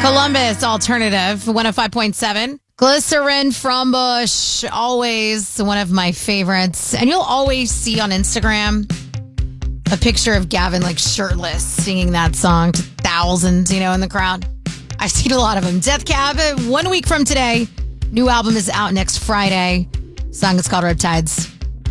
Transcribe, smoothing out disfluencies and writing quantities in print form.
Columbus Alternative 105.7. Glycerin from Bush, always one of my favorites. And you'll always see on Instagram a picture of Gavin like shirtless singing that song to thousands, in the crowd. I've seen a lot of them. Death Cab, 1 week from today. New album is out next Friday. Song is called Riptides.